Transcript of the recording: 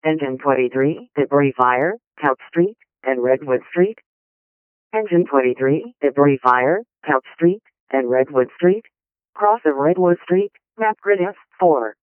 Engine 23, Debris Fire, Couch Street, and Redwood Street. Engine 23, Debris Fire, Couch Street, and Redwood Street. Cross of Redwood Street, map grid F4.